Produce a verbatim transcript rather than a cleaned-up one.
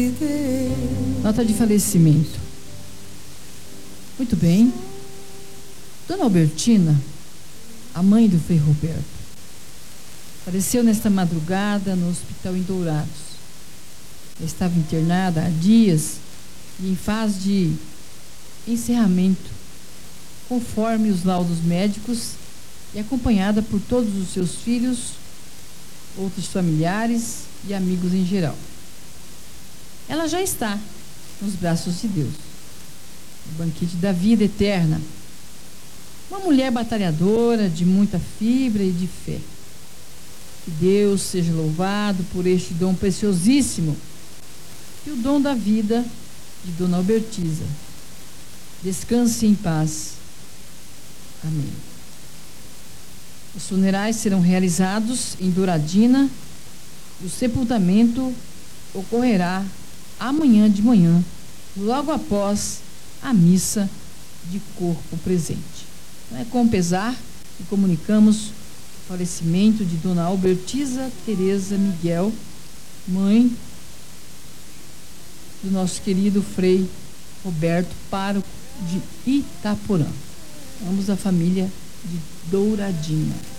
Nota de falecimento. Muito bem. Dona Albertina, a mãe do Frei Roberto, faleceu nesta madrugada no hospital em Dourados. Estava internada há dias e em fase de encerramento, conforme os laudos médicos, e acompanhada por todos os seus filhos, outros familiares e amigos em geral. Ela já está nos braços de Deus, no banquete da vida eterna. Uma mulher batalhadora, de muita fibra e de fé. Que Deus seja louvado por este dom preciosíssimo, e o dom da vida de Dona Albertisa. Descanse em paz. Amém. Os funerais serão realizados em Douradina e o sepultamento ocorrerá amanhã de manhã, logo após a missa de corpo presente. É com pesar que comunicamos o falecimento de Dona Albertisa Tereza Miguel, mãe do nosso querido Frei Roberto, pároco de Itaporã. Ambos a família de Douradina.